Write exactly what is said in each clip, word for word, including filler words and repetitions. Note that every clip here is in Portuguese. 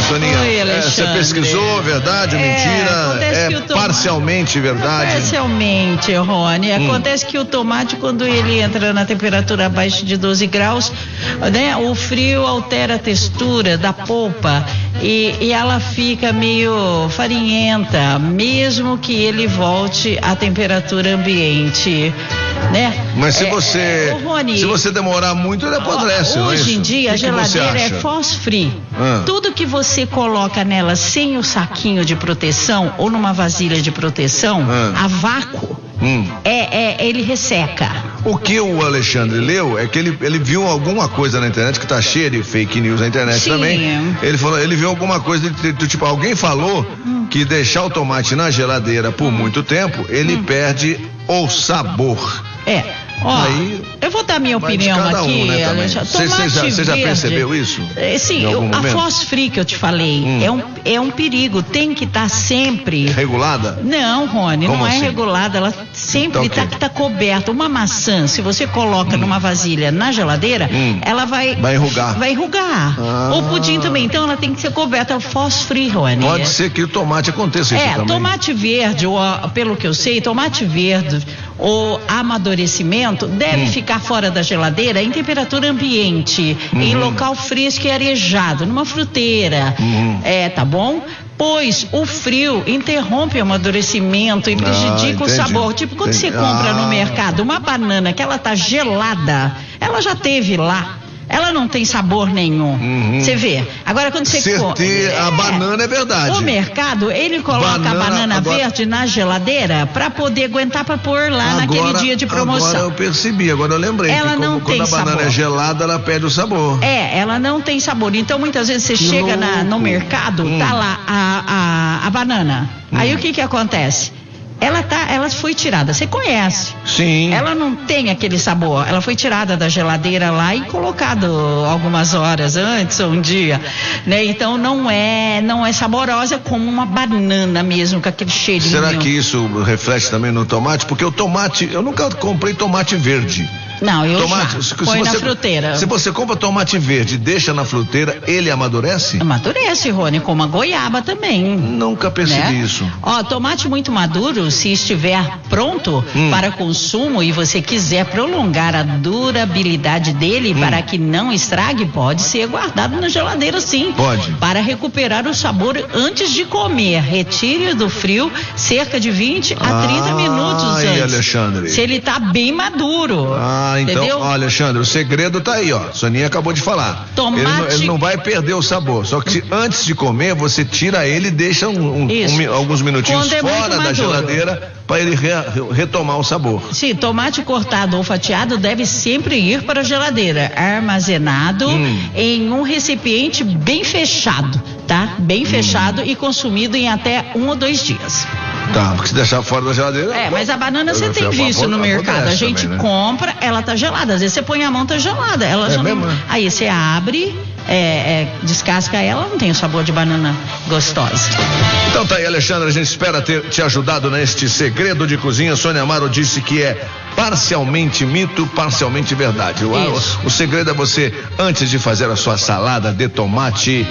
Soninha? Oi, é, você pesquisou, verdade, é, mentira? É tomate, parcialmente verdade? Parcialmente, Rony. Hum. Acontece que o tomate, quando ele entra na temperatura abaixo de doze graus, né, o frio altera a textura da polpa e, e ela fica meio farinhenta, mesmo que ele volte à temperatura ambiente. Né? Mas se é, você é, Rony, se você demorar muito, ele apodrece, não é isso? Hoje em dia que a geladeira é frost-free. Ah. Tudo que você coloca nela sem o saquinho de proteção ou numa vasilha de proteção, ah. a vácuo, hum. é, é, ele resseca. O que o Alexandre leu é que ele, ele viu alguma coisa na internet, que tá cheia de fake news na internet. Sim. Também. Ele falou, ele viu alguma coisa do, do tipo, alguém falou hum. que deixar o tomate na geladeira por hum. muito tempo, ele hum. perde o sabor. É, ó, aí, eu vou dar minha opinião aqui, um, né, Alexandre. Você já, já percebeu isso? É, sim, eu, a frost-free que eu te falei hum. é, um, é um perigo, tem que estar tá sempre... Regulada? Não, Rony, Como não assim? é regulada, ela sempre está tá, tá coberta. Uma maçã, se você coloca hum. numa vasilha na geladeira, hum. ela vai... Vai enrugar. Vai enrugar. Ah. O pudim também, então ela tem que ser coberta, frost-free, Rony. Pode ser que o tomate aconteça isso é, também. É, tomate verde, ou, pelo que eu sei, tomate verde... O amadurecimento deve hum. ficar fora da geladeira em temperatura ambiente, hum. em local fresco e arejado, numa fruteira, hum. é, tá bom? Pois o frio interrompe o amadurecimento e prejudica ah, o sabor. Tipo, quando entendi. Você compra ah. no mercado uma banana que ela tá gelada, ela já teve lá. Ela não tem sabor nenhum. Você uhum. vê. Agora, quando você come. É, a banana é verdade. O mercado, ele coloca banana, a banana agora... verde na geladeira para poder aguentar para pôr lá agora, naquele dia de promoção. Agora eu percebi, agora eu lembrei. Ela que não como, tem quando a sabor. banana é gelada, ela perde o sabor. É, ela não tem sabor. Então, muitas vezes você que chega na, no mercado, hum. tá lá a, a, a banana. Hum. Aí o que que acontece? Ela tá, ela foi tirada, você conhece. Sim. Ela não tem aquele sabor. Ela foi tirada da geladeira lá e colocado algumas horas antes ou um dia, né? Então não é, não é saborosa como uma banana mesmo, com aquele cheirinho. Será que isso reflete também no tomate? Porque o tomate, eu nunca comprei tomate verde. Não, eu tomate, já se, põe se na você, fruteira. Se você compra tomate verde e deixa na fruteira, ele amadurece? Amadurece, Rony, como a goiaba também. Nunca percebi né? isso. Ó, tomate muito maduro, se estiver pronto hum. para consumo e você quiser prolongar a durabilidade dele hum. para que não estrague, pode ser guardado na geladeira sim. Pode. Para recuperar o sabor antes de comer. Retire do frio cerca de vinte a trinta ah, minutos antes. Aí, Alexandre. Se ele tá bem maduro. Ah, Ah, então, ó, Alexandre, o segredo tá aí, ó. Soninha acabou de falar. Tomate... Ele, não, ele não vai perder o sabor. Só que se, antes de comer, você tira ele e deixa um, um, um, alguns minutinhos Quando fora é da geladeira para ele re, retomar o sabor. Sim, tomate cortado ou fatiado deve sempre ir para a geladeira, armazenado hum. em um recipiente bem fechado, tá? Bem hum. fechado e consumido em até um ou dois dias. Tá, porque se deixar fora da geladeira... É, mas a banana você tem visto no mercado, a gente também, né? compra, ela tá gelada, às vezes você põe a mão, tá gelada, ela é já mesmo? não... Aí você abre, é, é, descasca ela, não tem o sabor de banana gostosa. Então tá aí, Alexandre, a gente espera ter te ajudado neste segredo de cozinha. Sônia Amaro disse que é parcialmente mito, parcialmente verdade. O, o, o segredo é você, antes de fazer a sua salada de tomate...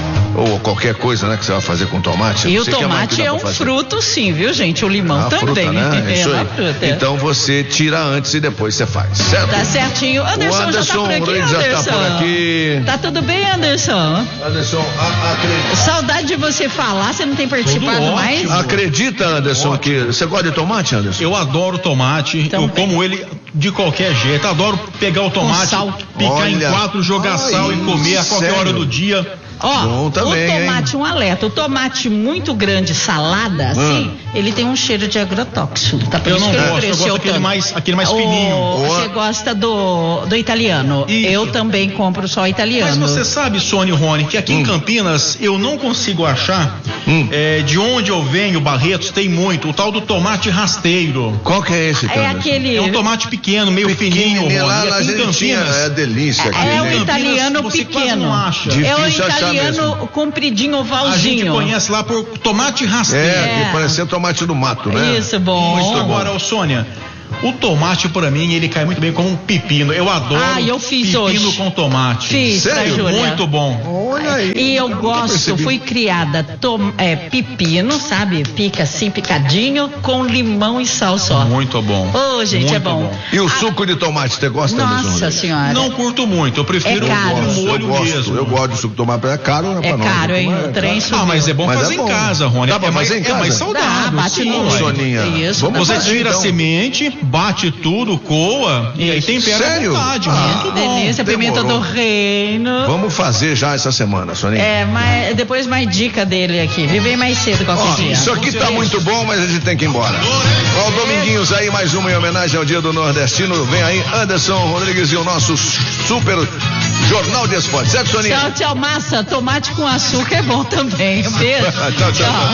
ou qualquer coisa, né, que você vai fazer com tomate. E o tomate é um fruto, sim, viu, gente? O limão também. Fruta, né? É isso aí. Fruta. Então você tira antes e depois você faz, certo? Tá certinho. Anderson, o Anderson já tá por aqui, Anderson. Já tá por aqui. Tá tudo bem, Anderson? Anderson, a, acredita. Saudade de você falar, você não tem participado mais? Acredita, Anderson, ótimo. que você gosta de tomate, Anderson? Eu adoro tomate, então, eu bem. como ele de qualquer jeito. Adoro pegar o tomate, picar Olha. em quatro, jogar Ai, sal e comer a qualquer sério? hora do dia. Ó, também, o tomate, hein? um alerta, o tomate muito grande, salada, assim, hum. ele tem um cheiro de agrotóxico, tá? Por eu isso não que gosto, eu gosto aquele mais, aquele mais o, fininho. Você gosta do, do italiano, isso. Eu também compro só italiano. Mas você sabe, Sônia e Rony, que aqui hum. em Campinas eu não consigo achar, hum. é, de onde eu venho, Barretos, tem muito, o tal do tomate rasteiro. Qual que é esse, É aquele... É um tomate pequeno, meio fininho, Rony. Lá, lá aqui em Campinas, é delícia. É, aqui, é né? o italiano você pequeno. Não acha. É o italiano compridinho, ovalzinho. A gente conhece lá por tomate rasteiro. É, que parecia tomate do mato, né? Isso, bom. Isso, agora, ô Sônia, O tomate, pra mim, ele cai muito bem como um pepino. Eu adoro ah, eu fiz pepino hoje. com tomate. Fiz, sério? Muito bom. Olha aí. E eu gosto, fui criada tom, é, pepino, sabe? Pica assim, picadinho, com limão e sal só. Muito bom. Ô, oh, gente, muito é bom. bom. E o suco de tomate, você gosta, Nossa Anderson? senhora. Não curto muito, eu prefiro É caro. o molho eu gosto, mesmo. Eu gosto de suco de tomate, é caro, né? É pra nós, caro, né? hein? É O trem caro. Ah, mas é bom Mas fazer é bom. em casa, Rony. Dá pra é mais, fazer em é mais casa? saudável. Dá, bate sim, no ué. Soninha. Isso. Vamos Você fazer, tira então. a semente, bate tudo, coa e aí tempera Sério? à vontade. Ah, muito bom. Delícia, pimenta demorou. do reino. Vamos fazer já essa semana, Soninha. É, mas depois mais dica dele aqui. Vivem mais cedo qualquer Ó, dia. isso aqui tá muito bom, mas a gente tem que ir embora. Ó, o Dominguinhos aí, mais uma em homenagem ao Dia do Nordestino. Vem aí Anderson Rodrigues e o nosso super Jornal de Esporte. Certo, Soninha? Tchau, tchau, massa. Tomate com açúcar é bom também. Um beijo. tchau, tchau. tchau.